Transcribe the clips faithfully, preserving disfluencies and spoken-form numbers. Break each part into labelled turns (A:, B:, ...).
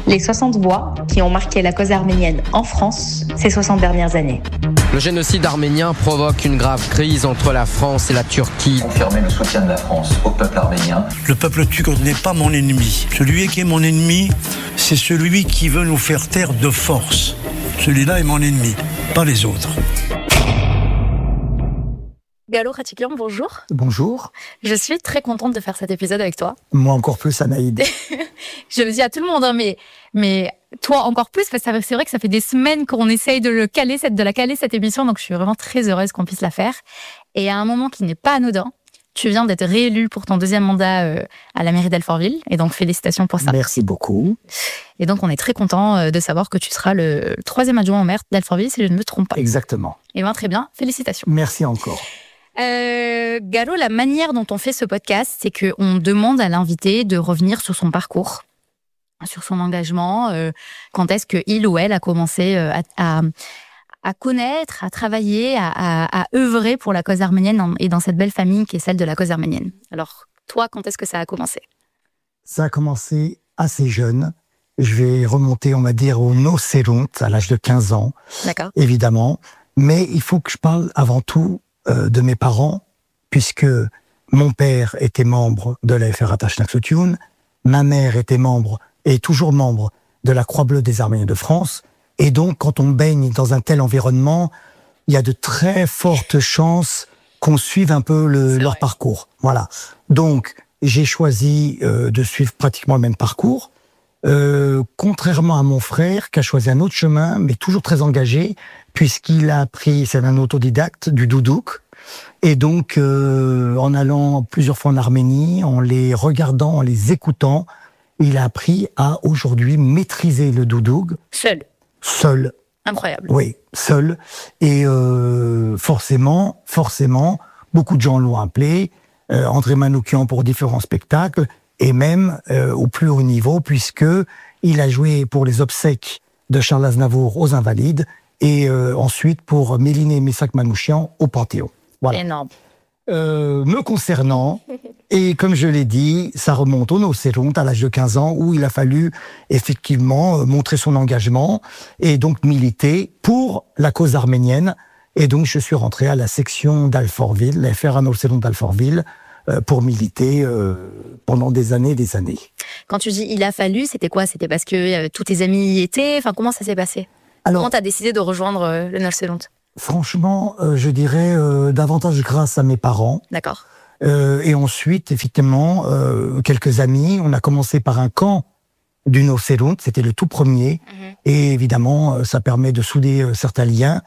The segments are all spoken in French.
A: Les soixante voix qui ont marqué la cause arménienne en France ces soixante dernières années.
B: Le génocide arménien provoque une grave crise entre la France et la Turquie.
C: Confirmer le soutien de la France au peuple arménien.
D: Le peuple turc n'est pas mon ennemi. Celui qui est mon ennemi, c'est celui qui veut nous faire taire de force. Celui-là est mon ennemi, pas les autres.
E: Galo Khatiklian, bonjour.
F: Bonjour.
E: Je suis très contente de faire cet épisode avec toi.
F: Moi encore plus, Anaïd.
E: Je le dis à tout le monde, hein, mais, mais toi encore plus, parce que c'est vrai que ça fait des semaines qu'on essaye de, le caler, cette, de la caler cette émission, donc je suis vraiment très heureuse qu'on puisse la faire. Et à un moment qui n'est pas anodin, tu viens d'être réélu pour ton deuxième mandat euh, à la mairie d'Alfortville, et donc félicitations pour ça.
F: Merci beaucoup.
E: Et donc on est très content euh, de savoir que tu seras le, le troisième adjoint au maire d'Alfortville, si je ne me trompe pas.
F: Exactement.
E: Et bien très bien, félicitations.
F: Merci encore.
E: Euh, Galo, la manière dont on fait ce podcast, c'est qu'on demande à l'invité de revenir sur son parcours, sur son engagement, euh, quand est-ce qu'il ou elle a commencé euh, à, à, à connaître, à travailler, à, à, à œuvrer pour la cause arménienne et dans cette belle famille qui est celle de la cause arménienne. Alors, toi, quand est-ce que ça a commencé ?
F: Ça a commencé assez jeune. Je vais remonter, on va dire, au Nocérunt, à l'âge de quinze ans,
E: D'accord.
F: Évidemment. Mais il faut que je parle avant tout euh, de mes parents, puisque mon père était membre de la F R Atashnaksutun, ma mère était membre et toujours membre de la Croix-Bleue des Arméniens de France. Et donc, quand on baigne dans un tel environnement, il y a de très fortes chances qu'on suive un peu le, leur vrai. parcours. Voilà. Donc, j'ai choisi euh, de suivre pratiquement le même parcours, euh, contrairement à mon frère qui a choisi un autre chemin, mais toujours très engagé, puisqu'il a appris, c'est un autodidacte, du doudouk. Et donc, euh, en allant plusieurs fois en Arménie, en les regardant, en les écoutant, il a appris à aujourd'hui maîtriser le doudouk.
E: Seul.
F: Seul.
E: Incroyable.
F: Oui, seul. Et euh, forcément, forcément, beaucoup de gens l'ont appelé, euh, André Manoukian pour différents spectacles, et même euh, au plus haut niveau, puisque il a joué pour les obsèques de Charles Aznavour aux Invalides, et euh, ensuite pour Méliné Messak Manouchian au Panthéon. Voilà.
E: Énorme.
F: Euh, me concernant, et comme je l'ai dit, ça remonte au Nocérunt à l'âge de quinze ans, où il a fallu effectivement montrer son engagement et donc militer pour la cause arménienne. Et donc je suis rentré à la section d'Alfortville, la F R A Nocérunt d'Alfortville, euh, pour militer euh, pendant des années et des années.
E: Quand tu dis il a fallu, c'était quoi ? C'était parce que euh, tous tes amis y étaient ? Enfin, comment ça s'est passé ? Alors, comment tu as décidé de rejoindre euh, le Nocérunt ?
F: Franchement, euh, je dirais euh, davantage grâce à mes parents.
E: D'accord.
F: Euh, et ensuite, effectivement, euh, quelques amis. On a commencé par un camp du Nocérunt, c'était le tout premier. Mm-hmm. Et évidemment, euh, ça permet de souder euh, certains liens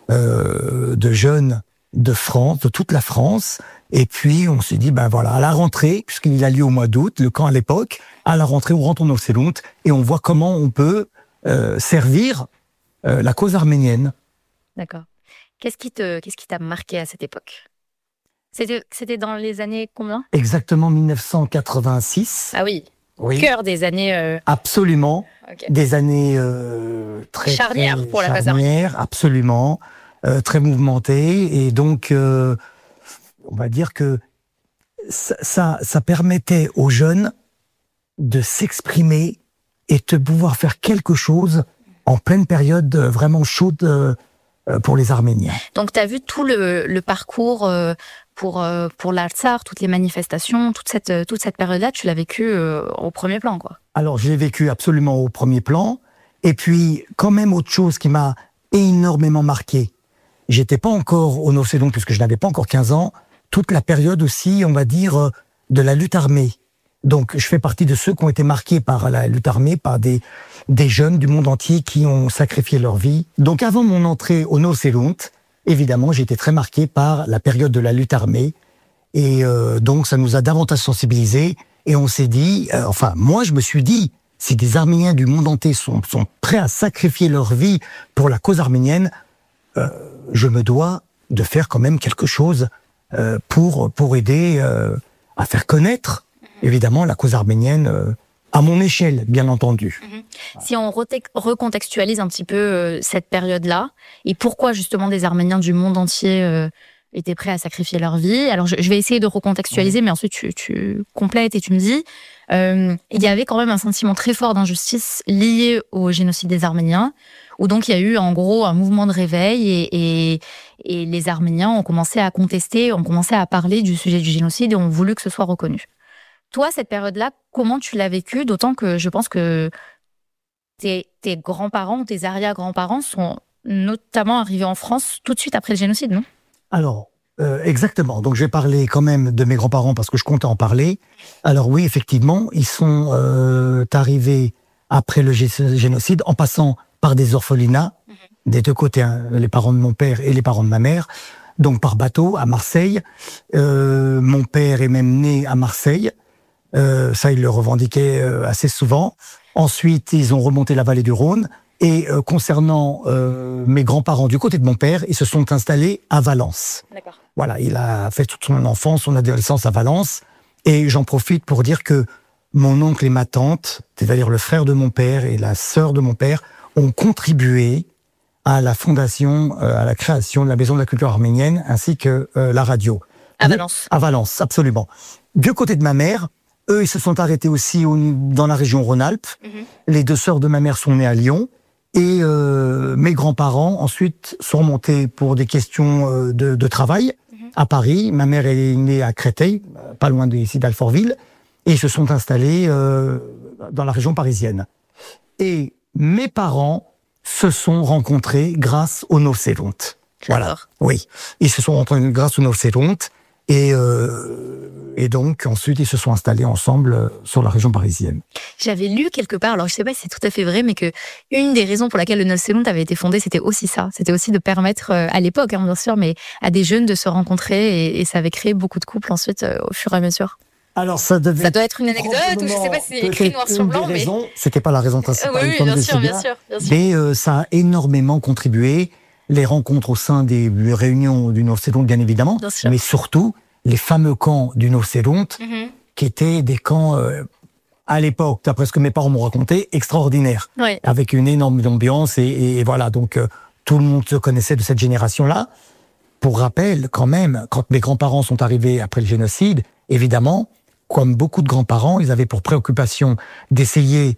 F: euh, de jeunes de France, de toute la France. Et puis, on s'est dit, ben voilà, à la rentrée, puisqu'il a lieu au mois d'août, le camp à l'époque, à la rentrée, on rentre au Nocérunt et on voit comment on peut euh, servir euh, la cause arménienne.
E: D'accord. Qu'est-ce qui te, qu'est-ce qui t'a marqué à cette époque ? C'était, c'était dans les années combien ?
F: Exactement dix-neuf cent quatre-vingt-six.
E: Ah oui,
F: oui.
E: Cœur des années... Euh...
F: Absolument,
E: okay.
F: Des années euh, très...
E: Charnières
F: très
E: pour la cause
F: arménienne. Absolument, euh, très mouvementées. Et donc, euh, on va dire que ça, ça, ça permettait aux jeunes de s'exprimer et de pouvoir faire quelque chose en pleine période vraiment chaude euh, pour les Arméniens.
E: Donc, tu as vu tout le, le parcours euh, pour, euh, pour l'Artsakh, toutes les manifestations, toute cette, toute cette période-là, tu l'as vécu euh, au premier plan, quoi.
F: Alors, je l'ai vécu absolument au premier plan. Et puis, quand même, autre chose qui m'a énormément marqué, j'étais pas encore au Nocérunt, puisque je n'avais pas encore quinze ans, toute la période aussi, on va dire, de la lutte armée. Donc, je fais partie de ceux qui ont été marqués par la lutte armée, par des, des jeunes du monde entier qui ont sacrifié leur vie. Donc, avant mon entrée au Nocérunt, évidemment, j'ai été très marqué par la période de la lutte armée. Et euh, donc, ça nous a davantage sensibilisés. Et on s'est dit, euh, enfin, moi, je me suis dit, si des Arméniens du monde entier sont, sont prêts à sacrifier leur vie pour la cause arménienne, euh, je me dois de faire quand même quelque chose euh, pour, pour aider euh, à faire connaître évidemment, la cause arménienne, euh, à mon échelle, bien entendu.
E: Mmh. Si on re- recontextualise un petit peu euh, cette période-là, et pourquoi justement des Arméniens du monde entier euh, étaient prêts à sacrifier leur vie. Alors, je, je vais essayer de recontextualiser, oui. mais ensuite, tu, tu complètes et tu me dis, euh, il y avait quand même un sentiment très fort d'injustice lié au génocide des Arméniens, où donc il y a eu en gros un mouvement de réveil et, et, et les Arméniens ont commencé à contester, ont commencé à parler du sujet du génocide et ont voulu que ce soit reconnu. Toi, cette période-là, comment tu l'as vécue? D'autant que je pense que tes, tes grands-parents, tes arrière-grands-parents sont notamment arrivés en France tout de suite après le génocide, non?
F: Alors, euh, exactement. Donc, je vais parler quand même de mes grands-parents parce que je compte en parler. Alors oui, effectivement, ils sont euh, arrivés après le gé- génocide en passant par des orphelinats, mmh. des deux côtés, hein, les parents de mon père et les parents de ma mère, donc par bateau à Marseille. Euh, mon père est même né à Marseille. Euh, ça, il le revendiquait euh, assez souvent. Ensuite, ils ont remonté la vallée du Rhône. Et euh, concernant euh, mes grands-parents du côté de mon père, ils se sont installés à Valence.
E: D'accord.
F: Voilà, il a fait toute son enfance, son adolescence à Valence. Et j'en profite pour dire que mon oncle et ma tante, c'est-à-dire le frère de mon père et la sœur de mon père, ont contribué à la fondation, euh, à la création de la Maison de la Culture Arménienne, ainsi que euh, la radio.
E: À Valence.
F: À Valence, absolument. Du côté de ma mère, eux, ils se sont arrêtés aussi au, dans la région Rhône-Alpes. Mm-hmm. Les deux sœurs de ma mère sont nées à Lyon. Et euh, mes grands-parents, ensuite, sont remontés pour des questions euh, de, de travail mm-hmm. à Paris. Ma mère est née à Créteil, pas loin d'ici d'Alfortville. Et ils se sont installés euh, dans la région parisienne. Et mes parents se sont rencontrés grâce au Nocéronte. Voilà. Oui. Ils se sont rencontrés grâce au Nocéronte. Et, euh, et donc, ensuite, ils se sont installés ensemble euh, sur la région parisienne.
E: J'avais lu quelque part, alors je ne sais pas si c'est tout à fait vrai, mais que une des raisons pour laquelle le Nocéronte avait été fondé, c'était aussi ça. C'était aussi de permettre, euh, à l'époque, hein, bien sûr, mais à des jeunes de se rencontrer. Et, et ça avait créé beaucoup de couples ensuite, euh, au fur et à mesure.
F: Alors, ça devait
E: ça doit être une anecdote, ou je ne sais pas si c'est écrit noir sur blanc, mais...
F: C'était pas la raison principale.
E: Euh, oui, oui, bien sûr, bien sûr, bien sûr.
F: Mais euh, ça a énormément contribué. Les rencontres au sein des réunions du Nocéronte, bien évidemment, bien mais surtout les fameux camps du Nocéronte, mm-hmm. qui étaient des camps, euh, à l'époque, d'après ce que mes parents m'ont raconté, extraordinaires, oui. avec une énorme ambiance, et, et, et voilà, donc euh, tout le monde se connaissait de cette génération-là. Pour rappel, quand même, quand mes grands-parents sont arrivés après le génocide, évidemment, comme beaucoup de grands-parents, ils avaient pour préoccupation d'essayer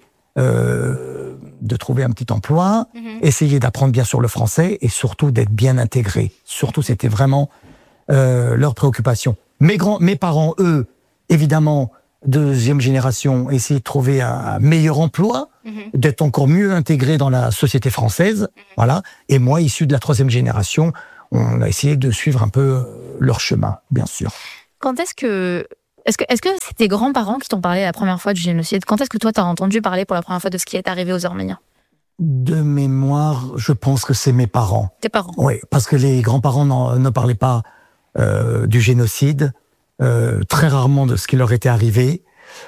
F: euh, de trouver un petit emploi, mm-hmm. essayer d'apprendre bien sûr le français, et surtout d'être bien intégrés. Surtout, c'était vraiment... Euh, leur préoccupation. Mes, grands, mes parents, eux, évidemment, deuxième génération, essayaient de trouver un meilleur emploi, mm-hmm. d'être encore mieux intégrés dans la société française. Mm-hmm. Voilà. Et moi, issu de la troisième génération, on a essayé de suivre un peu leur chemin, bien sûr.
E: Quand est-ce que... Est-ce que, est-ce que c'est tes grands-parents qui t'ont parlé la première fois du génocide? Quand est-ce que toi, t'as entendu parler pour la première fois de ce qui est arrivé aux Arméniens?
F: De mémoire, je pense que c'est mes parents.
E: Tes parents?
F: Oui, parce que les grands-parents ne parlaient pas Euh, du génocide, euh, très rarement de ce qui leur était arrivé.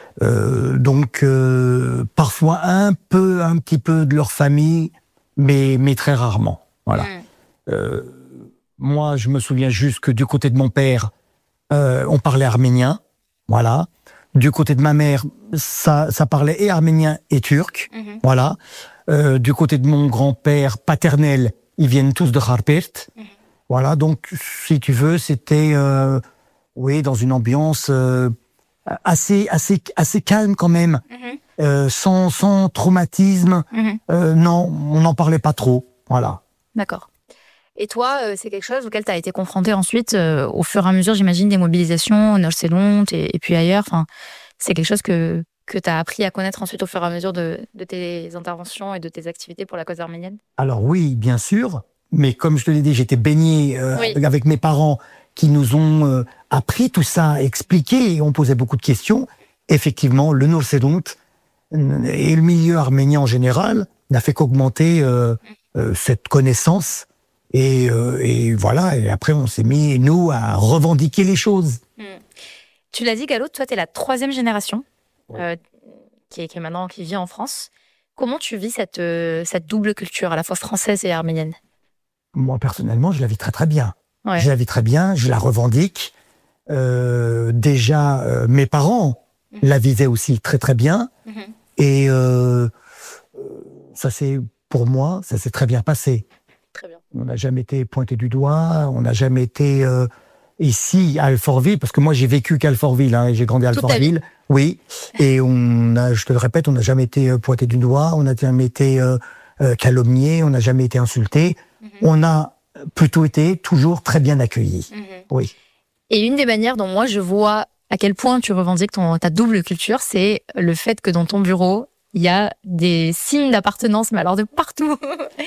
F: Euh, donc, euh, parfois un peu, un petit peu de leur famille, mais, mais très rarement. Voilà. Mmh. Euh, moi, je me souviens juste que du côté de mon père, euh, on parlait arménien. Voilà. Du côté de ma mère, ça, ça parlait et arménien et turc. Mmh. Voilà. Euh, du côté de mon grand-père paternel, ils viennent tous de Kharpert. Mmh. Voilà, donc, si tu veux, c'était, euh, oui, dans une ambiance euh, assez, assez, assez calme quand même, mm-hmm. euh, sans, sans traumatisme. Mm-hmm. Euh, non, on n'en parlait pas trop, voilà.
E: D'accord. Et toi, euh, c'est quelque chose auquel tu as été confronté ensuite, euh, au fur et à mesure, j'imagine, des mobilisations, au Nocéronte et, et puis ailleurs. Enfin, c'est quelque chose que, que tu as appris à connaître ensuite au fur et à mesure de, de tes interventions et de tes activités pour la cause arménienne?
F: Alors oui, bien sûr. Mais comme je te l'ai dit, j'étais baigné euh, oui. avec mes parents qui nous ont euh, appris tout ça, expliqué, et on posait beaucoup de questions. Effectivement, le Nocéronte et le milieu arménien en général n'a fait qu'augmenter euh, euh, cette connaissance. Et, euh, et voilà, et après on s'est mis, nous, à revendiquer les choses.
E: Mmh. Tu l'as dit, Gallo, toi, tu es la troisième génération oui. euh, qui, est, qui est maintenant, qui vit en France. Comment tu vis cette, euh, cette double culture, à la fois française et arménienne?
F: Moi, personnellement, je la vis très très bien.
E: Ouais.
F: Je la vis très bien, je la revendique. Euh, déjà, euh, mes parents mmh. la vivaient aussi très très bien. Mmh. Et euh, ça s'est, pour moi, ça s'est très bien passé.
E: Très bien.
F: On n'a jamais été pointé du doigt, on n'a jamais été... Euh, ici à Alfortville, parce que moi j'ai vécu qu'à Alfortville, hein, et j'ai grandi à
E: Toute ta vie.
F: Alfortville, oui, et on a, je te le répète, on n'a jamais été euh, pointé du doigt, on n'a jamais été euh, euh, calomnié, on n'a jamais été insulté, mm-hmm. on a plutôt été toujours très bien accueillis, mm-hmm. oui.
E: Et une des manières dont moi je vois à quel point tu revendiques ton, ta double culture, c'est le fait que dans ton bureau, il y a des signes d'appartenance, mais alors de partout.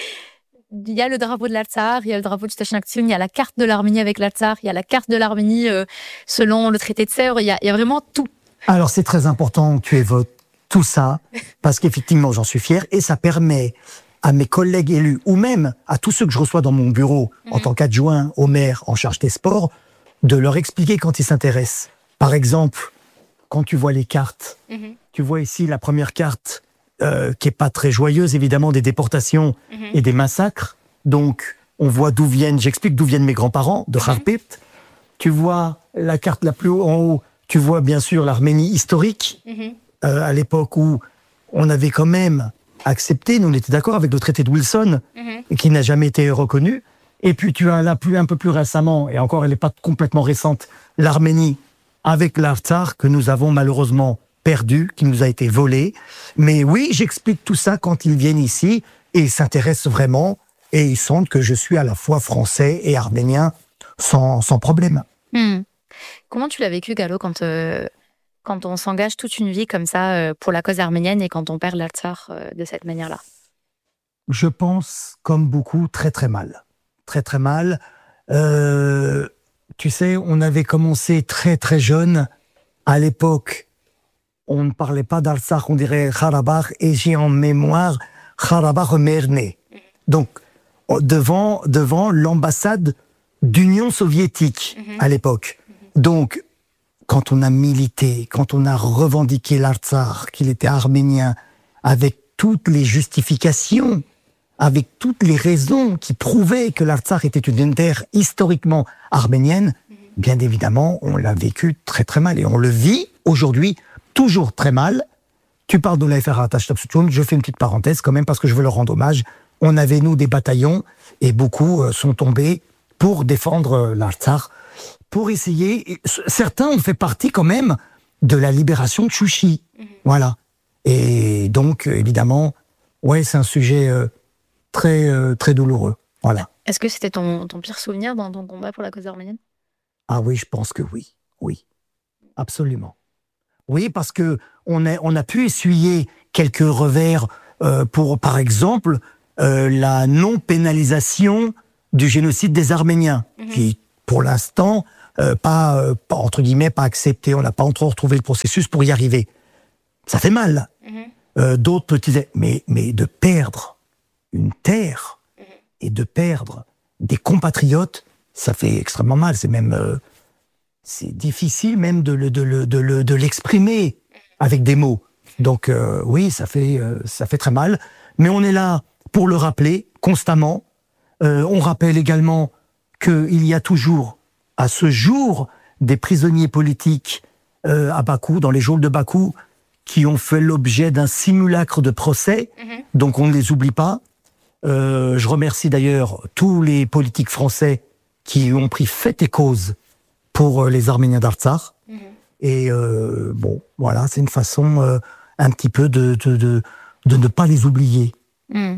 E: Il y a le drapeau de l'Artsakh, il y a le drapeau du Tachnaktun, il y a la carte de l'Arménie avec l'Artsakh, il y a la carte de l'Arménie euh, selon le traité de Sèvres, il y a, il y a vraiment tout.
F: Alors c'est très important que tu évoques tout ça, parce qu'effectivement j'en suis fier, et ça permet à mes collègues élus, ou même à tous ceux que je reçois dans mon bureau, mmh. en tant qu'adjoint au maire en charge des sports, de leur expliquer quand ils s'intéressent. Par exemple, quand tu vois les cartes, mmh. tu vois ici la première carte, Euh, qui est pas très joyeuse, évidemment, des déportations mm-hmm. et des massacres. Donc, on voit d'où viennent, j'explique d'où viennent mes grands-parents, de Kharpit. Mm-hmm. Tu vois la carte la plus haut, en haut, tu vois bien sûr l'Arménie historique, mm-hmm. euh, à l'époque où on avait quand même accepté, nous on était d'accord avec le traité de Wilson, mm-hmm. qui n'a jamais été reconnu. Et puis tu as là plus, un peu plus récemment, et encore elle n'est pas complètement récente, l'Arménie avec l'Artsakh, que nous avons malheureusement perdu, qui nous a été volé. Mais oui, j'explique tout ça quand ils viennent ici et ils s'intéressent vraiment et ils sentent que je suis à la fois français et arménien sans, sans problème.
E: Hmm. Comment tu l'as vécu, Galo, quand, euh, quand on s'engage toute une vie comme ça euh, pour la cause arménienne et quand on perd l'Artsakh euh, de cette manière-là?
F: Je pense, comme beaucoup, très très mal. Très très mal. Euh, tu sais, on avait commencé très très jeune. À l'époque, on ne parlait pas d'Artsakh, on dirait Karabakh, et j'ai en mémoire Karabakh Merné. Donc, devant, devant l'ambassade d'Union soviétique mm-hmm. à l'époque. Mm-hmm. Donc, quand on a milité, quand on a revendiqué l'Artsakh, qu'il était arménien, avec toutes les justifications, avec toutes les raisons qui prouvaient que l'Artsakh était une terre historiquement arménienne, mm-hmm. bien évidemment, on l'a vécu très très mal. Et on le vit aujourd'hui toujours très mal. Tu parles de l'A F R A Tachnaktun, je fais une petite parenthèse quand même parce que je veux leur rendre hommage. On avait, nous, des bataillons et beaucoup euh, sont tombés pour défendre euh, l'Artsakh, pour essayer... Et, certains ont fait partie quand même de la libération de Chouchi. Mmh. Voilà. Et donc, euh, évidemment, ouais, c'est un sujet euh, très, euh, très douloureux. Voilà.
E: Est-ce que c'était ton, ton pire souvenir dans ton combat pour la cause arménienne?
F: Ah oui, je pense que oui. Oui. Absolument. Oui, parce que on a, on a pu essuyer quelques revers euh, pour, par exemple, euh, la non-pénalisation du génocide des Arméniens, mmh. qui, pour l'instant, euh, pas, euh, pas, entre guillemets, pas accepté. On n'a pas encore retrouvé le processus pour y arriver. Ça fait mal. Mmh. Euh, d'autres petits... Mais, mais de perdre une terre mmh. et de perdre des compatriotes, ça fait extrêmement mal. C'est même... Euh, c'est difficile même de, le, de, le, de, le, de l'exprimer avec des mots. Donc euh, oui, ça fait, euh, ça fait très mal. Mais on est là pour le rappeler constamment. Euh, on rappelle également qu'il y a toujours, à ce jour, des prisonniers politiques euh, à Bakou, dans les geôles de Bakou, qui ont fait l'objet d'un simulacre de procès. Mm-hmm. Donc on ne les oublie pas. Euh, je remercie d'ailleurs tous les politiques français qui ont pris fait et cause pour les Arméniens d'Artsakh. Mmh. Et euh, bon, voilà, c'est une façon euh, un petit peu de, de, de, de ne pas les oublier.
E: Mmh.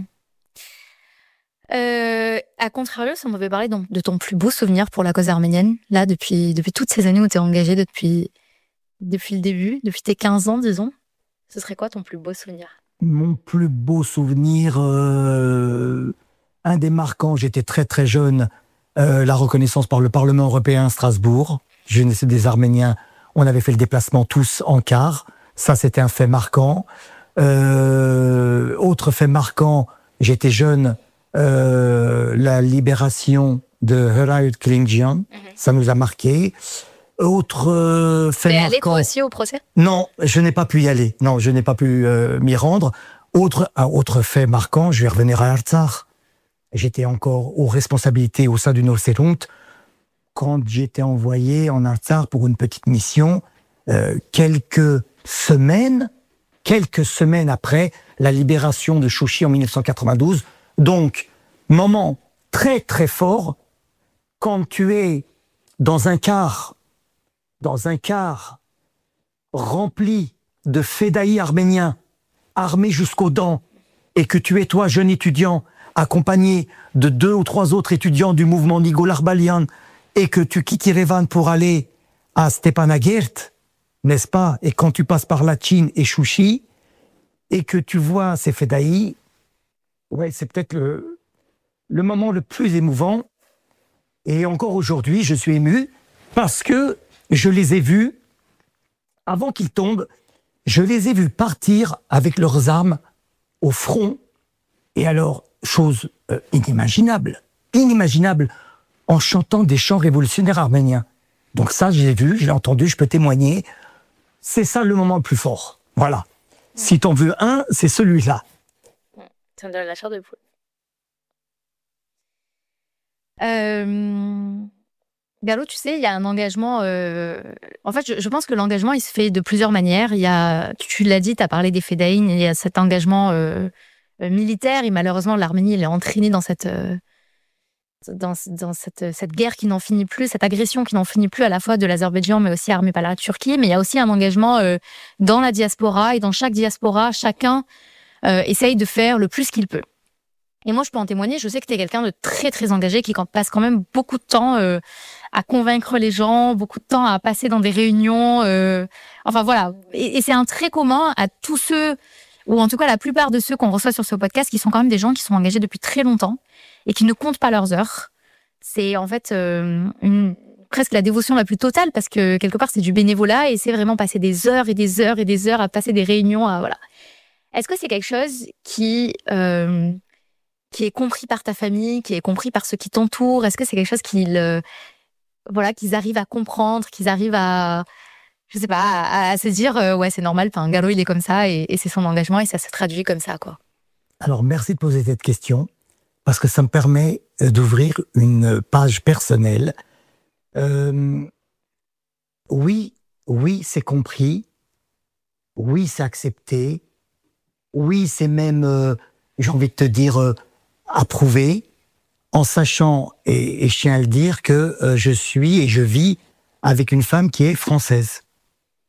E: Euh, à contrario, si on devait parler de ton plus beau souvenir pour la cause arménienne, là, depuis, depuis toutes ces années où tu es engagé, depuis, depuis le début, depuis tes quinze ans, disons, ce serait quoi ton plus beau souvenir?
F: Mon plus beau souvenir, euh, un des marquants, j'étais très très jeune, Euh, la reconnaissance par le Parlement européen à Strasbourg. Jeunesse des Arméniens, on avait fait le déplacement tous en car. Ça, c'était un fait marquant. Euh, autre fait marquant, j'étais jeune, euh, la libération de Hrayut Klingian. Mm-hmm. Ça nous a marqué. Autre euh, fait
E: T'es
F: marquant...
E: allé toi aussi au procès?
F: Non, je n'ai pas pu y aller. Non, je n'ai pas pu euh, m'y rendre. Autre, un autre fait marquant, je vais revenir à Artsakh. J'étais encore aux responsabilités au sein du Nosseront quand j'étais envoyé en Artsakh pour une petite mission euh, quelques semaines, quelques semaines après la libération de Chouchi en mille neuf cent quatre-vingt-douze. Donc, moment très très fort quand tu es dans un car, dans un car rempli de fédaïs arméniens, armés jusqu'aux dents, et que tu es, toi, jeune étudiant, accompagné de deux ou trois autres étudiants du mouvement Nigol Arbalian, et que tu quittes Yerevan pour aller à Stepanakert, n'est-ce pas? Et quand tu passes par Lachin et Chouchi, et que tu vois ces fédaïs, ouais, c'est peut-être le, le moment le plus émouvant. Et encore aujourd'hui, je suis ému parce que je les ai vus, avant qu'ils tombent, je les ai vus partir avec leurs armes au front. Et alors, chose euh, inimaginable, inimaginable, en chantant des chants révolutionnaires arméniens. Donc ça, je l'ai vu, je l'ai entendu, je peux témoigner. C'est ça le moment le plus fort. Voilà. Si t'en veux un, c'est celui-là.
E: Ça me donne la chair de poule. Euh... Gallo, tu sais, il y a un engagement... Euh... En fait, je, je pense que l'engagement, il se fait de plusieurs manières. Il y a, tu l'as dit, tu as parlé des fédaïns, il y a cet engagement euh, militaire, et malheureusement, l'Arménie, elle est entraînée dans cette... Euh... dans, dans cette, cette guerre qui n'en finit plus, cette agression qui n'en finit plus, à la fois de l'Azerbaïdjan, mais aussi armée par la Turquie. Mais il y a aussi un engagement euh, dans la diaspora, et dans chaque diaspora, chacun euh, essaye de faire le plus qu'il peut. Et moi, je peux en témoigner, je sais que tu es quelqu'un de très, très engagé, qui passe quand même beaucoup de temps euh, à convaincre les gens, beaucoup de temps à passer dans des réunions. Euh, enfin, voilà. Et, et c'est un trait commun à tous ceux, ou en tout cas la plupart de ceux qu'on reçoit sur ce podcast, qui sont quand même des gens qui sont engagés depuis très longtemps et qui ne comptent pas leurs heures. C'est en fait euh, une, presque la dévotion la plus totale, parce que quelque part, c'est du bénévolat, et c'est vraiment passer des heures et des heures et des heures à passer des réunions. À, voilà. Est-ce que c'est quelque chose qui... Euh, qui est compris par ta famille, qui est compris par ceux qui t'entourent? Est-ce que c'est quelque chose qu'ils, euh, voilà, qu'ils arrivent à comprendre, qu'ils arrivent à, je sais pas, à, à se dire, euh, ouais, c'est normal, enfin, Gallo, il est comme ça, et, et c'est son engagement, et ça se traduit comme ça, quoi.
F: Alors, merci de poser cette question, parce que ça me permet d'ouvrir une page personnelle. Euh, oui, oui, c'est compris. Oui, c'est accepté. Oui, c'est même, euh, j'ai envie de te dire, euh, approuvé, en sachant, et, et je tiens à le dire, que euh, je suis et je vis avec une femme qui est française. D'accord ?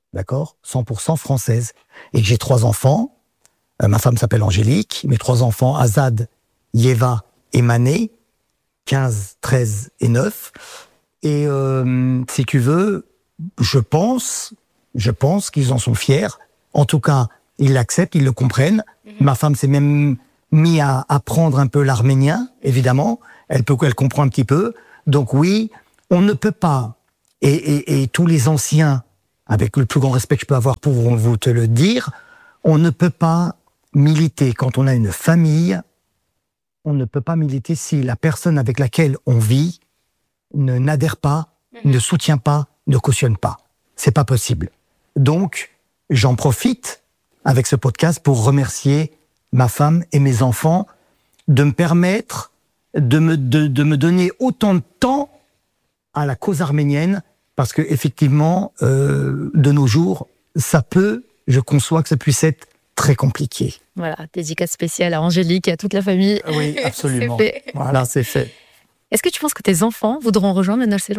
F: cent pour cent française. Et que j'ai trois enfants. Euh, ma femme s'appelle Angélique. Mes trois enfants, Azad, Yeva et Mané, quinze, treize et neuf. Et euh, si tu veux, je pense, je pense qu'ils en sont fiers. En tout cas, ils l'acceptent, ils le comprennent. Mmh. Ma femme s'est même mis à apprendre un peu l'arménien, évidemment. Elle peut, elle comprend un petit peu. Donc oui, on ne peut pas, et, et, et tous les anciens, avec le plus grand respect que je peux avoir, pourront vous te le dire, on ne peut pas militer quand on a une famille, on ne peut pas militer si la personne avec laquelle on vit ne n'adhère pas, mmh. ne soutient pas, ne cautionne pas. C'est pas possible. Donc, j'en profite avec ce podcast pour remercier ma femme et mes enfants de me permettre de me, de, de me donner autant de temps à la cause arménienne, parce que effectivement, euh, de nos jours, ça peut, je conçois que ça puisse être très compliqué.
E: Voilà, dédicace spéciale à Angélique et à toute la famille.
F: Oui, absolument.
E: C'est fait.
F: Voilà, c'est fait.
E: Est-ce que tu penses que tes enfants voudront rejoindre le Nordsjælland ?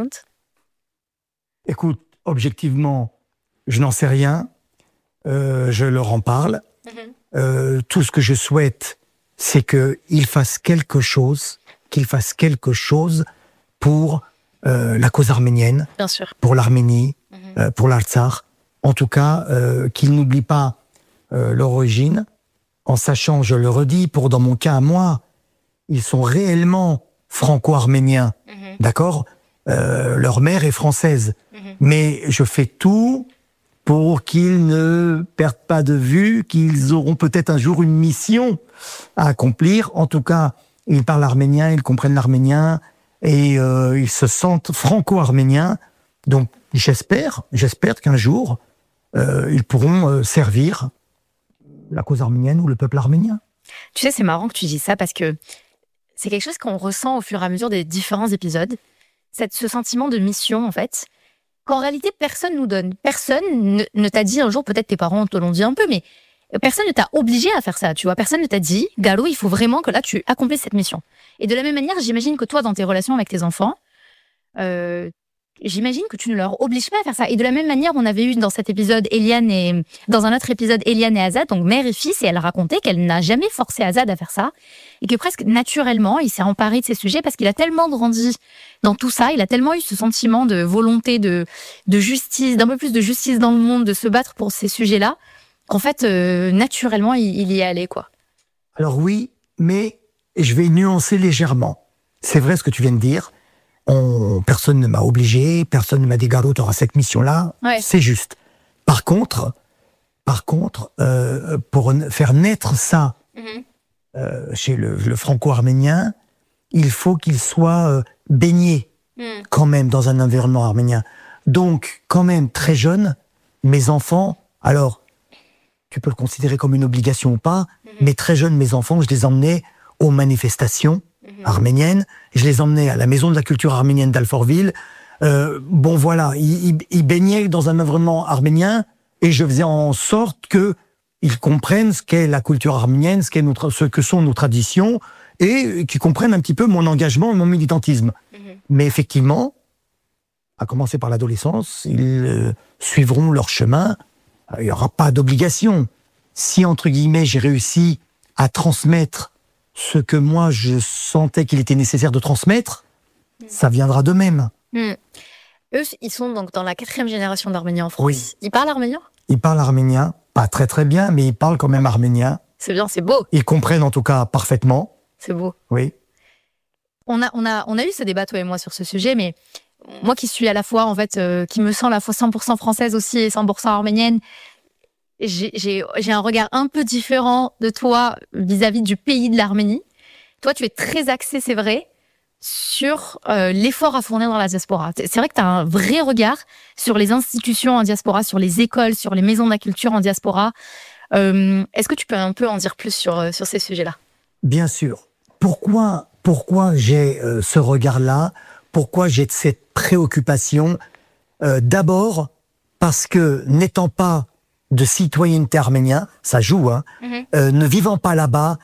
F: Écoute, objectivement, je n'en sais rien. Euh, je leur en parle. Mm-hmm. Euh, tout ce que je souhaite, c'est qu'ils fassent quelque chose, qu'ils fassent quelque chose pour euh, la cause arménienne,
E: bien sûr,
F: pour l'Arménie,
E: mm-hmm.
F: euh, pour l'Artsakh. En tout cas, euh, qu'ils n'oublient pas euh, leur origine, en sachant, je le redis, pour dans mon cas à moi, ils sont réellement franco-arméniens, mm-hmm. d'accord ? euh, Leur mère est française, mm-hmm. mais je fais tout pour qu'ils ne perdent pas de vue, qu'ils auront peut-être un jour une mission à accomplir. En tout cas, ils parlent arménien, ils comprennent l'arménien, et euh, ils se sentent franco-arméniens. Donc, j'espère, j'espère qu'un jour, euh, ils pourront euh, servir la cause arménienne ou le peuple arménien.
E: Tu sais, c'est marrant que tu dis ça, parce que c'est quelque chose qu'on ressent au fur et à mesure des différents épisodes. Cette, ce sentiment de mission, en fait, qu'en réalité, personne nous donne. Personne ne, ne t'a dit un jour, peut-être tes parents te l'ont dit un peu, mais personne ne t'a obligé à faire ça, tu vois. Personne ne t'a dit, Gallo, il faut vraiment que là, tu accomplisses cette mission. Et de la même manière, j'imagine que toi, dans tes relations avec tes enfants, euh, j'imagine que tu ne leur obliges pas à faire ça. Et de la même manière, on avait eu dans cet épisode Eliane et dans un autre épisode Eliane et Azad, donc mère et fils, et elle racontait qu'elle n'a jamais forcé Azad à faire ça et que presque naturellement, il s'est emparé de ces sujets parce qu'il a tellement grandi dans tout ça, il a tellement eu ce sentiment de volonté de de justice, d'un peu plus de justice dans le monde, de se battre pour ces sujets-là, qu'en fait, euh, naturellement, il, il y est allé, quoi.
F: Alors oui, mais je vais nuancer légèrement. C'est vrai ce que tu viens de dire. On, personne ne m'a obligé, personne ne m'a dit Garo, tu auras cette mission-là.
E: Ouais.
F: C'est juste. Par contre, par contre, euh, pour faire naître ça mm-hmm. euh, chez le, le franco-arménien, il faut qu'il soit euh, baigné mm. quand même dans un environnement arménien. Donc, quand même très jeune, mes enfants, alors, tu peux le considérer comme une obligation ou pas, mm-hmm. mais très jeunes, mes enfants, je les emmenais aux manifestations mm-hmm. arméniennes, je les emmenais à la maison de la culture arménienne d'Alfortville. Euh, bon, voilà, ils, ils, ils baignaient dans un environnement arménien et je faisais en sorte qu'ils comprennent ce qu'est la culture arménienne, ce, qu'est notre, ce que sont nos traditions et qu'ils comprennent un petit peu mon engagement et mon militantisme. Mm-hmm. Mais effectivement, à commencer par l'adolescence, ils euh, suivront leur chemin. Il n'y aura pas d'obligation. Si, entre guillemets, j'ai réussi à transmettre ce que moi, je sentais qu'il était nécessaire de transmettre, mmh. ça viendra d'eux-mêmes.
E: Mmh. Eux, ils sont donc dans la quatrième génération d'Arméniens en France.
F: Oui.
E: Ils parlent arménien ?
F: Ils parlent arménien, pas très très bien, mais ils parlent quand même arménien.
E: C'est bien, c'est beau.
F: Ils comprennent en tout cas parfaitement.
E: C'est beau.
F: Oui.
E: On a, on a, on a eu ce débat, toi et moi, sur ce sujet, mais moi qui suis à la fois, en fait, euh, qui me sens à la fois cent pour cent française aussi et cent pour cent arménienne, j'ai, j'ai, j'ai un regard un peu différent de toi vis-à-vis du pays de l'Arménie. Toi, tu es très axé, c'est vrai, sur euh, l'effort à fournir dans la diaspora. C'est vrai que tu as un vrai regard sur les institutions en diaspora, sur les écoles, sur les maisons de la culture en diaspora. Euh, est-ce que tu peux un peu en dire plus sur, sur ces sujets-là ?
F: Bien sûr. Pourquoi, pourquoi j'ai euh, ce regard-là ? Pourquoi j'ai cette préoccupation ? euh, D'abord, parce que n'étant pas de citoyenneté arménien, ça joue, hein, mm-hmm. euh, ne vivant pas là-bas,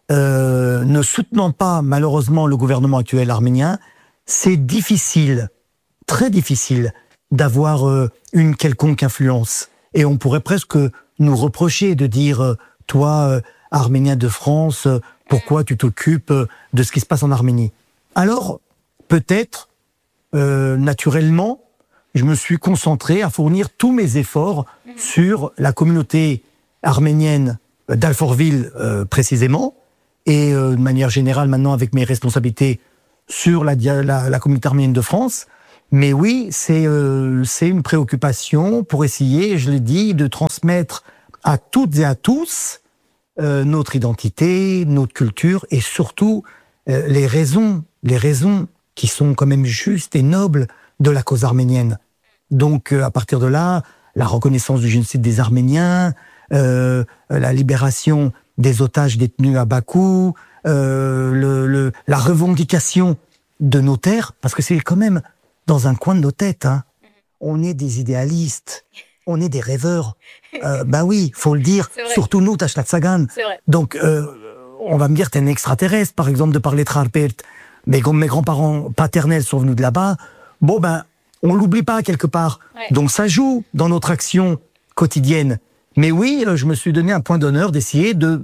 F: euh, ne soutenant pas malheureusement le gouvernement actuel arménien, c'est difficile, très difficile, d'avoir euh, une quelconque influence. Et on pourrait presque nous reprocher de dire, euh, toi, euh, Arménien de France, euh, pourquoi tu t'occupes euh, de ce qui se passe en Arménie ? Alors, peut-être, euh, naturellement, je me suis concentré à fournir tous mes efforts mmh. sur la communauté arménienne d'Alfortville euh, précisément, et euh, de manière générale maintenant avec mes responsabilités sur la, la, la communauté arménienne de France. Mais oui, c'est, euh, c'est une préoccupation pour essayer, je l'ai dit, de transmettre à toutes et à tous euh, notre identité, notre culture, et surtout euh, les raisons, les raisons qui sont quand même justes et nobles de la cause arménienne. Donc, euh, à partir de là, la reconnaissance du génocide des Arméniens, euh, la libération des otages détenus à Bakou, euh, le, le, la revendication de nos terres, parce que c'est quand même dans un coin de nos têtes. Hein. On est des idéalistes, on est des rêveurs. Euh, bah oui, faut le dire, surtout nous, Tashlat Sagan. Donc, euh, on va me dire, t'es un extraterrestre, par exemple, de parler Trarpert. Mais comme mes grands-parents paternels sont venus de là-bas, bon ben, on l'oublie pas quelque part. Ouais. Donc ça joue dans notre action quotidienne. Mais oui, je me suis donné un point d'honneur d'essayer de,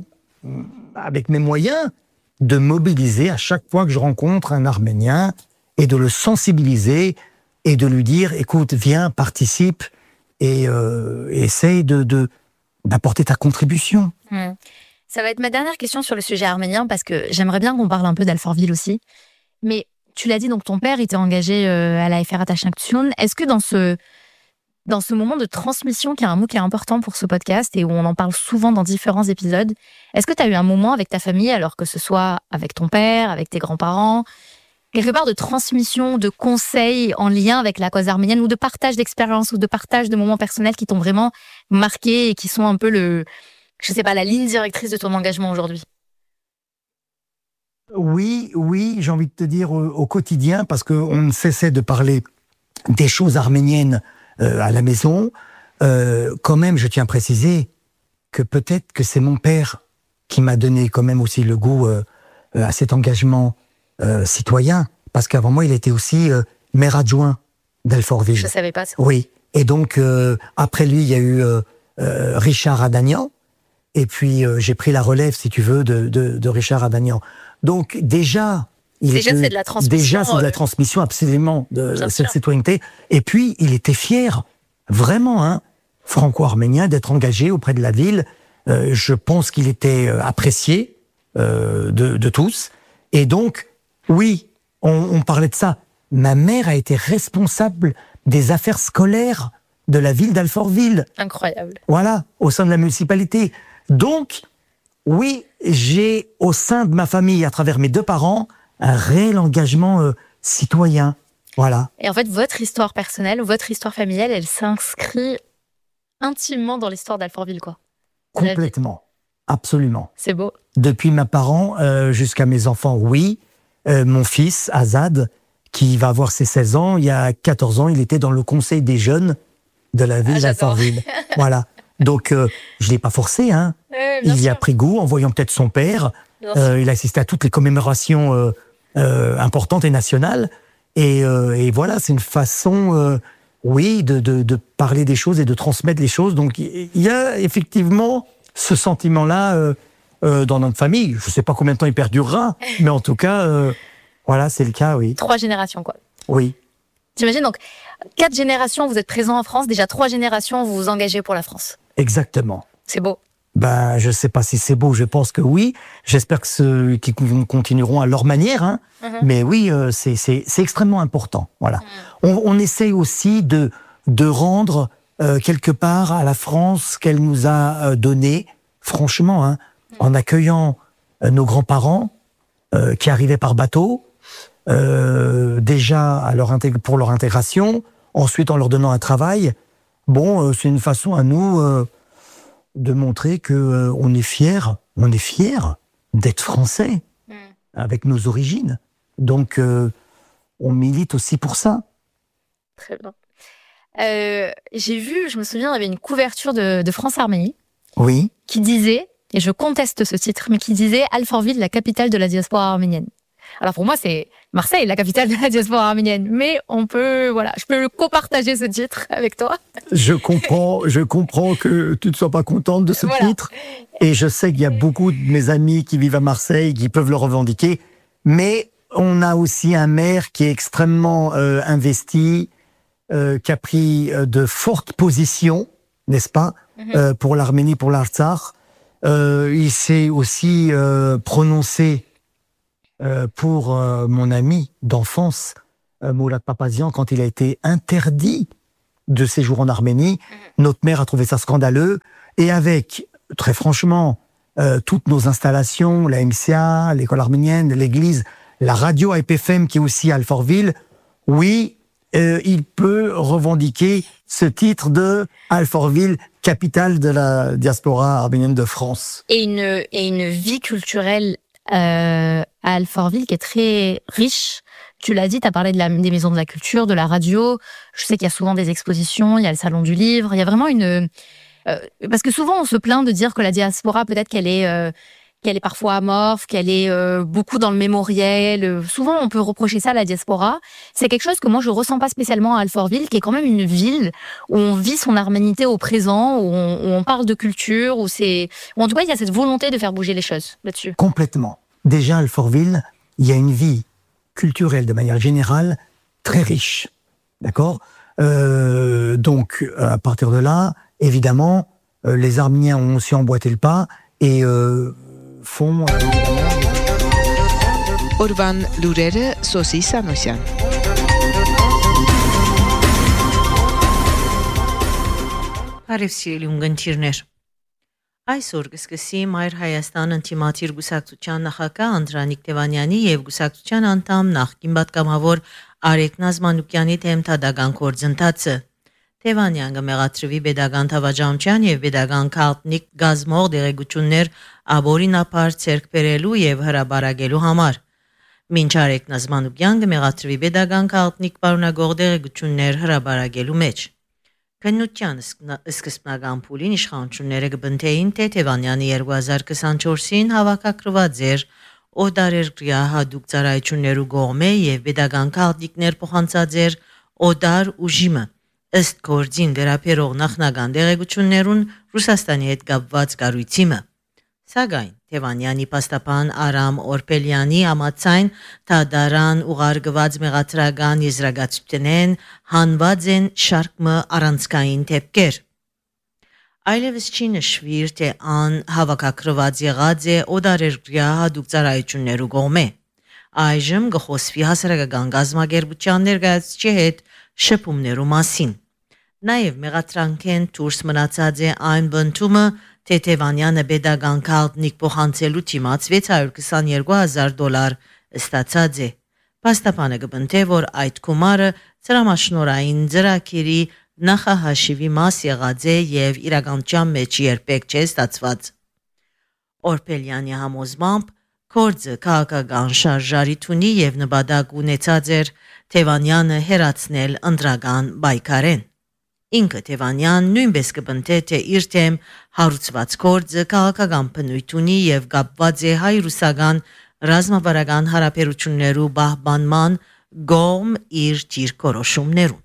F: avec mes moyens, de mobiliser à chaque fois que je rencontre un Arménien et de le sensibiliser et de lui dire, écoute, viens, participe et euh, essaye de, de, d'apporter ta contribution.
E: Mmh. Ça va être ma dernière question sur le sujet arménien parce que j'aimerais bien qu'on parle un peu d'Alfortville aussi. Mais tu l'as dit, donc ton père était engagé euh, à la F R A Tashnaktun. Est-ce que dans ce, dans ce moment de transmission, qui est un mot qui est important pour ce podcast et où on en parle souvent dans différents épisodes, est-ce que tu as eu un moment avec ta famille, alors que ce soit avec ton père, avec tes grands-parents, quelque part de transmission, de conseils en lien avec la cause arménienne ou de partage d'expériences ou de partage de moments personnels qui t'ont vraiment marqué et qui sont un peu le, je sais pas, la ligne directrice de ton engagement aujourd'hui?
F: Oui, oui, j'ai envie de te dire au, au quotidien, parce qu'on ne cessait de parler des choses arméniennes euh, à la maison. Euh, quand même, je tiens à préciser que peut-être que c'est mon père qui m'a donné quand même aussi le goût euh, à cet engagement euh, citoyen, parce qu'avant moi, il était aussi euh, maire adjoint d'Alfortville.
E: Je savais pas ça.
F: Oui. Et donc, euh, après lui, il y a eu euh, euh, Richard Adagnan. Et puis, euh, j'ai pris la relève, si tu veux, de, de, de Richard Adagnan. Donc, déjà... Il
E: déjà,
F: était,
E: c'est de la transmission.
F: Déjà, c'est de la
E: euh...
F: transmission, absolument, de
E: Bien
F: cette
E: sûr.
F: citoyenneté. Et puis, il était fier, vraiment, hein, franco-arménien, d'être engagé auprès de la ville. Euh, je pense qu'il était euh, apprécié euh, de, de tous. Et donc, oui, on, on parlait de ça. Ma mère a été responsable des affaires scolaires de la ville d'Alfortville.
E: Incroyable.
F: Voilà, au sein de la municipalité. Donc, oui, j'ai, au sein de ma famille, à travers mes deux parents, un réel engagement euh, citoyen. Voilà.
E: Et en fait, votre histoire personnelle, votre histoire familiale, elle s'inscrit intimement dans l'histoire d'Alfortville, quoi.
F: Complètement. Absolument.
E: C'est beau.
F: Depuis mes parents euh, jusqu'à mes enfants, oui. Euh, mon fils, Azad, qui va avoir ses seize ans, il y a quatorze ans, il était dans le conseil des jeunes de la ville
E: ah,
F: d'Alfortville. Voilà. Donc, euh, je ne l'ai pas forcé, hein.
E: Euh,
F: il y
E: sûr.
F: a pris goût en voyant peut-être son père. Euh, il a assisté à toutes les commémorations euh, euh, importantes et nationales. Et, euh, et voilà, c'est une façon, euh, oui, de, de, de parler des choses et de transmettre les choses. Donc, il y a effectivement ce sentiment-là euh, euh, dans notre famille. Je ne sais pas combien de temps il perdurera, mais en tout cas, euh, voilà, c'est le cas, oui.
E: Trois générations, quoi.
F: Oui.
E: T'imagines, donc, quatre générations, vous êtes présents en France. Déjà, trois générations, vous vous engagez pour la France.
F: Exactement.
E: C'est beau.
F: Ben, je sais pas si c'est beau, je pense que oui. J'espère que ceux qui continueront à leur manière, hein. Mm-hmm. Mais oui, euh, c'est, c'est, c'est extrêmement important. Voilà. Mm. On, on essaye aussi de, de rendre euh, quelque part à la France ce qu'elle nous a euh, donné, franchement, hein, mm. en accueillant euh, nos grands-parents euh, qui arrivaient par bateau, euh, déjà à leur intég- pour leur intégration, ensuite en leur donnant un travail. Bon, euh, c'est une façon à nous... Euh, de montrer que euh, on est fiers, on est fiers d'être français, mm. avec nos origines. Donc, euh, on milite aussi pour ça.
E: Très bien. Euh, j'ai vu, je me souviens, il y avait une couverture de, de France-Arménie.
F: Oui.
E: Qui disait, et je conteste ce titre, mais qui disait Alfortville, la capitale de la diaspora arménienne. Alors pour moi, c'est Marseille, la capitale de la diaspora arménienne. Mais on peut, voilà, je peux copartager ce titre avec toi.
F: Je comprends, je comprends que tu ne sois pas contente de ce voilà. titre. Et je sais qu'il y a beaucoup de mes amis qui vivent à Marseille qui peuvent le revendiquer. Mais on a aussi un maire qui est extrêmement euh, investi, euh, qui a pris euh, de fortes positions, n'est-ce pas, mm-hmm. euh, pour l'Arménie, pour l'Artsakh. Euh, il s'est aussi euh, prononcé Euh, pour euh, mon ami d'enfance, euh, Mourad Papazian, quand il a été interdit de séjour en Arménie. Mmh. Notre maire a trouvé ça scandaleux. Et avec, très franchement, euh, toutes nos installations, la M C A, l'école arménienne, l'église, la radio A P F M qui est aussi à Alfortville, oui, euh, il peut revendiquer ce titre de Alfortville, capitale de la diaspora arménienne de France.
E: Et une, et une vie culturelle Euh, à Alfortville qui est très riche. Tu l'as dit, tu as parlé de la, des maisons de la culture, de la radio. Je sais qu'il y a souvent des expositions, il y a le salon du livre, il y a vraiment une... Euh, parce que souvent on se plaint de dire que la diaspora, peut-être qu'elle est, euh, qu'elle est parfois amorphe, qu'elle est euh, beaucoup dans le mémoriel. Souvent on peut reprocher ça à la diaspora. C'est quelque chose que moi je ressens pas spécialement à Alfortville, qui est quand même une ville où on vit son arménité au présent, où on, où on parle de culture, où c'est... Où en tout cas il y a cette volonté de faire bouger les choses là-dessus.
F: Complètement. Déjà à Alfortville, il y a une vie culturelle de manière générale très riche. D'accord ? euh, Donc à partir de là, évidemment, euh, les Arméniens ont aussi emboîté le pas et... Euh, font
G: Օրվան լուրերը Սոսի Սանոսյան
H: Բարև սիրելի ունգընտիրներ Այսօր կսկսի Մայր Հայաստան ընտիմաթիր գուսակցության նախագահ Անդրանիկ Տևանյանի եւ գուսակցության անդամ նախկին պատգամավոր Արեգ Նազմանուկյանի թեմ թադական գործընթացը Տևանյանը մեղադրվի pedagogan թավաճանության եւ pedagogan քարտնիկ գազմող դերեկություններ աբորինապար ցերկ բերելու եւ հրաբարագելու համար։ Մինչ Արեգ Նազմանուկյանը մեղադրվի pedagogan քարտնիկ պարունագող դերեկություններ հրաբարագելու մեջ։ Քննության սկզբնական փուլին իշխանությունները կբնթեին, թե Տևանյանի երկու հազար քսանչորսին հավաքագրված էր օդարերկրյա հատուկ ծառայություններու կողմէ եւ pedagogan քարտնիկներ փոխանցած էր օդար ուժիմը ըստ գործին վերապերող նախնական դեղեցություններուն Ռուսաստանի հետ կապված կառույցիմը Սակայն Թևանյանի պաստապան Արամ Օրպելյանի համաձայն դատարան ուղարկված մեղադրական եզրակացությունեն հանված են շարքը առանցքային դեպքեր Այլևս չի նշվիր թե ան հավաքագրված եղած է օդարերկրյա հատուկ ծառայություններու կողմէ Այժմ գխոսվի հասարակական գազམ་ագերբության ներկայացուցիչի հետ շփումներու մասին Նաև մեղադրանքեն դուրս մնացած է այն բնդումը թե Թևանյանը pedagogan քարտնիկ փոխանցելու դիմաց վեց հարյուր քսաներկու հազար դոլար ստացած է Պաստապանը կբնթե որ այդ գումարը ծրամաշնորային ծրագիրի նախահաշիվի մաս եղած է եւ իրականության մեջ երբեք չէ ստացված Օրպելյանի համոզմամբ Կորձը քաղաքական շարժարիթ ունի եւ նպատակ ունեցած էր Թևանյանը հերացնել ընդրական բայկարեն Ինքը Թևանյան նույնպես կբնթե թե իր թեմ հարուցված կորձը քաղաքական բնույթ ունի եւ կապված է հայ-ռուսական ռազմավարական հարաբերություններու պահպանման գոմ իր դիրքորոշումներուն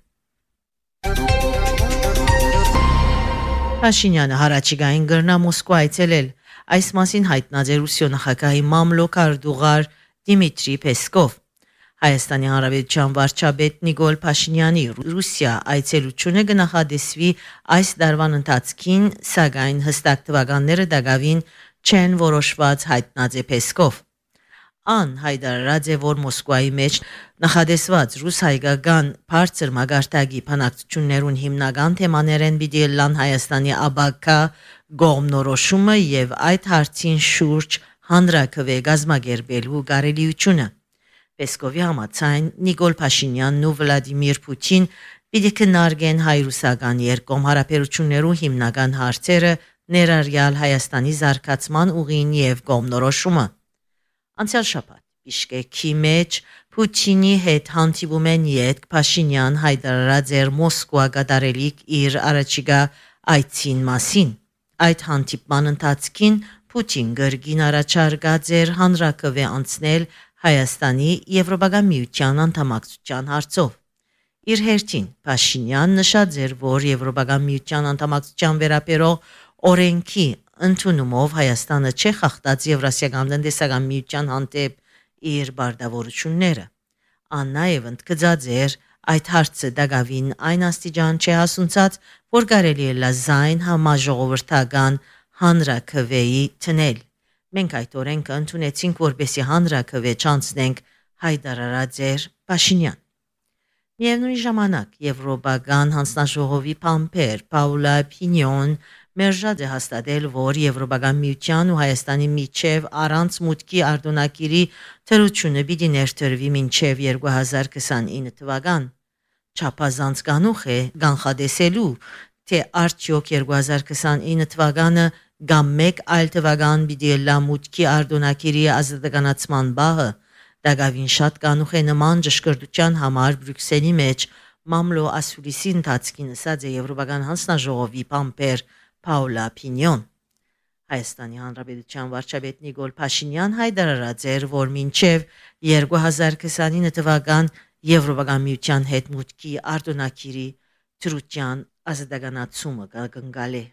H: Փաշինյանը հարաճիգային գրնա Մոսկվա այցելել Այս մասին հայտնած է Ռուսիո նախագահի մամլոք արդուղար Դիմիտրի Պեսկով Հայաստանի Հանրապետության վարչապետ Նիկոլ Փաշինյանի Ռուսիա այցելությունը կնախադեсվի այս դարվան ընթացքին, սակայն հստակ թվականները դակավին չեն որոշված հայտնած է Պեսկով Ան հայտարարած է որ Մոսկվայի մեջ նախադեсված ռուս-հայկական բարձր մագարտակի բանակցություններուն հիմնական թեմաներեն պիտի լան Հայաստանի աբակա գոմնորոշումը եւ այդ հարցին շուրջ հանրակրվե գազམ་ագերբելու կարելիությունը Պեսկովի համաձայն Նիկոլ Փաշինյանն ու Վլադիմիր Պուտին պիտի քննարկեն հայ-ռուսական երկկողմ հարաբերություններու հիմնական հարցերը ներառյալ Հայաստանի զարգացման ուղին եւ գոմնորոշումը Անցյալ շաբաթ Բիշկեկի մեջ Պուտինի հետ հանդիպում են յետք Փաշինյան հայտարարած էր Մոսկվա կատարելիք իր առաջիկա այցին մասին Այդ հանդիպման ընթացքին Պուտին գրգին առաջարկած էր հանրակրվե անցնել Հայաստանի Եվրոպական միության անդամակցության հարցով Իր հերթին Փաշինյան նշած էր որ Եվրոպական միության անդամակցության վերաբերող օրենքի ընդունումով Հայաստանը չէ խախտած Եվրասիական տնտեսական միության հանդեպ իր բարդավորությունները Ան նաև ընդգծած էր այդ հարցը դակավին այն աստիճան չէ հասունցած որ կարելի է լազայն համաժողովրդական հանրակրվեի տնել Մենք այդ օրենքը ընդունեցինք որպեսզի հանրակրվե չանցնենք հայտարարած էր Փաշինյան Միևնույն ժամանակ Եվրոպական հանձնաժողովի փամփեր Պաուլա Փինյոն մերժած է հաստատել որ Եվրոպական միության ու Հայաստանի միջև առանց մուտքի արտոնակիրի թրությունը պիտի ներդրվի մինչև երկու հազար քսանինը թվական Չափազանց կանուխ է կանխադեսելու թե արդյոք երկու հազար քսանինը թվականը կամ մեկ այլ թվական պիտի լա մուտքի արտոնակիրի ազատականացման բահը դակավին շատ կանուխ է նման ճշգրտության համար Բրյուսելի մեջ մամլո ասուլիսի ընթացքին ասած է Եվրոպական հանձնաժողովի փամփեր Պաուլա Փինյոն Հայաստանի Հանրապետության վարչապետ Նիկոլ Փաշինյան հայտարարած էր որ մինչև երկու հազար քսանինը թվական Եվրոպական միության հետ մուտքի արտոնակիրի թրության ազատականացումը կգնգալ է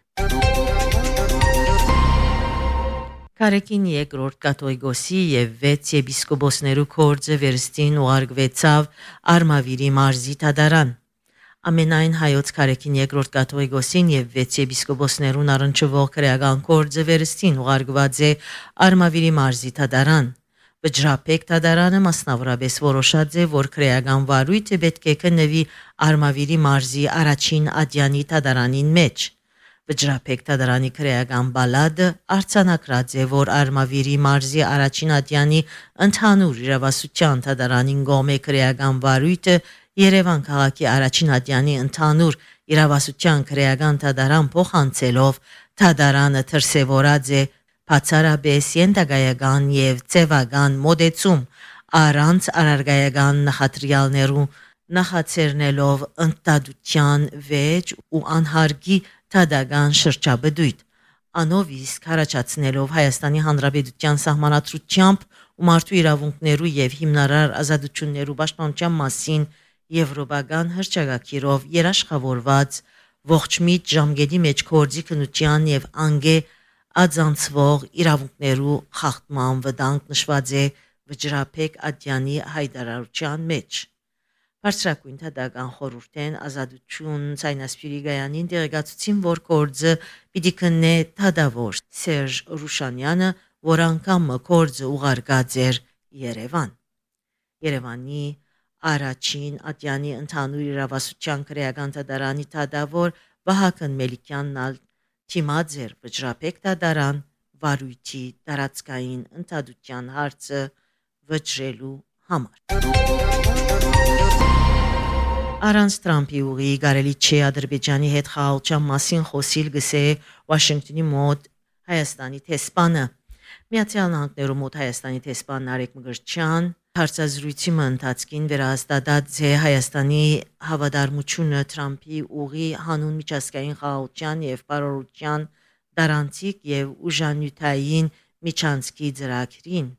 H: Կարեկին երկրորդ կաթողիկոսի եւ վեց եպիսկոպոսներու կորձը վերստին ուղարկվեցավ Արմավիրի մարզի դատարան Ամենայն հայոց Կարեկին երկրորդ կաթողիկոսին եւ վեց եպիսկոպոսներուն առնչվող քրեական կորձը վերստին ուղարկված է Արմավիրի մարզի դատարան Վճռապեկ դատարանը մասնավորապես որոշած է որ քրեական վարույթը պետք է քննվի Արմավիրի մարզի առաջին ադյանի դատարանին մեջ Վճռապեկ դատարանի քրեական բալադը արձանագրած է որ Արմավիրի մարզի առաջին ադյանի ընդհանուր իրավասության դատարանին գոմե քրեական վարույթը Երևան քաղաքի առաջին ադյանի ընդհանուր իրավասության քրեական դատարան փոխանցելով դատարանը դրսևորած է բացառապես ենթակայական եւ ծևական մոդեցում առանց արարգայական նախատրյալներու նախաձեռնելով ընդդադության վեճ ու անհարգի Թադագան շրջաբդույթ անով իսկ հարաճացնելով Հայաստանի Հանրապետության սահմանադրությամբ ու մարդու իրավունքներու եւ հիմնարար ազատություններու պաշտպանության մասին եվրոպական հռչակագիրով երաշխավորված ողջ միտ ժամկետի մեջ գործի քննության եւ անգե ածանցվող իրավունքներու խախտման վտանգ նշված է Վճռապեկ Ադյանի հայտարարության մեջ։ Բարձրակույն թադական խորհուրդեն ազատություն ցայնասպիրի գայանին դեղեկացուցին, որ գործը պիտի քննե թադավոր Սերժ Ռուշանյանը, որ անգամ գործը ուղարկած էր Երևան։ Երևանի առաջին Ադյանի ընդհանուր իրավասության քրեական դատարանի թադավոր Վահագն Մելիքյանն ալ թիմած էր Վճռապեկ դատարան վարույթի տարածքային ընդհանրության հարցը վճռելու համար։ Առանց Թրամփի ուղի կարելի չէ Ադրբեջանի հետ խաղաղության մասին խոսիլ գսե Վաշինգտոնի մոտ Հայաստանի տեսփանը։ Միացյալ Նահանգներու մոտ Հայաստանի տեսփան Նարեկ Մկրտչյան հարցազրույցի ընթացքին վերահաստատած է Հայաստանի հավատարմությունը Թրամփի ուղի հանուն միջազգային խաղաղության եւ բարօրության դարանցիկ եւ ուժանյութային միջանցքի ծրագրին։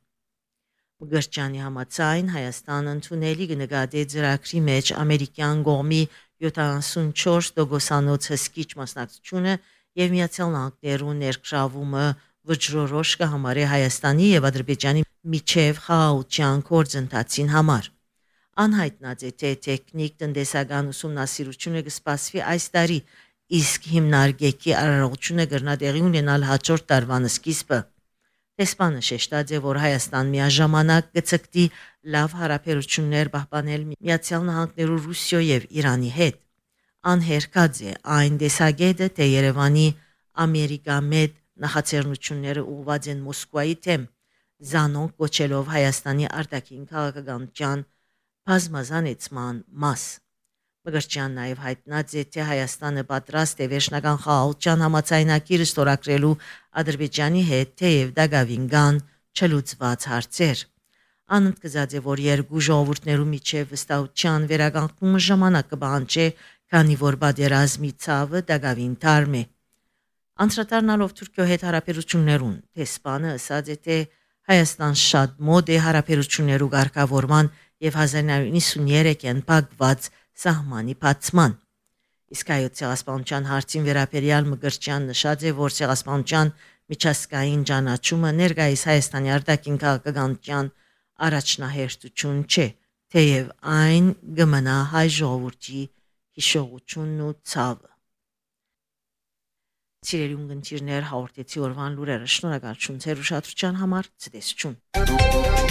H: Մկրտչյանի համաձայն Հայաստանը ընդունելի կնկատի ծրագրի մեջ ամերիկյան կողմի յոթանասունչորս տոկոսանոց հսկիչ մասնակցությունը եւ Միացյալ Նահանգներու ներգրավումը վճռորոշ կհամարի Հայաստանի եւ Ադրբեջանի միջև խաղաղության գործընթացին համար։ Անհայտնած է թե տեխնիկ տնտեսական ուսումնասիրությունը կսպասվի այս տարի, իսկ հիմնարկեկի արարողությունը կգրնա տեղի ունենալ հաջորդ տարվան սկիզբը։ Տեսփանը շեշտած է, որ Հայաստան միաժամանակ կցկտի լավ հարաբերություններ պահպանել Միացյալ Նահանգներու Ռուսիո եւ Իրանի հետ։ Անհերքած է այն տեսակետը, թե Երևանի ամերիկամետ նախաձեռնությունները ուղղված են Մոսկվայի թեմ, զանոնք կոչելով Հայաստանի արտաքին քաղաքականության բազմազանեցման մաս։ Մկրտչյան նաև հայտնած է, թե Հայաստանը պատրաստ է վերջնական խաղաղության համաձայնագիր ստորագրելու Ադրբեջանի հետ, թեև դակավին կան չլուծված հարցեր։ Անընդգծած է, որ երկու ժողովուրդներու միջև վստահության վերականգնումը ժամանակ կպահանջի, քանի որ պատերազմի ցավը դակավին թարմ է։ Անդրադառնալով Թուրքիո հետ հարաբերություններուն, տեսփանը ասաց է, թե Հայաստան շատ մոտ է հարաբերություններու ղեկավարման եւ հազար նոյ hundraad նինety-երեքին փակված սահմանի բացման։ Իսկ հայոց ցեղասպանության հարցին վերաբերյալ Մկրտչյան նշած է, որ ցեղասպանության միջազգային ճանաչումը ներկայիս Հայաստանի արտաքին քաղաքականության առաջնահերթություն չէ, թեև այն կմնա հայ ժողովրդի հիշողությունն ու ցավը։ Սիրելի ունկնդիրներ, հաղորդեցի օրվան լուրերը, շնորհակալություն ձեր ուշադրության համար, ցտեսություն։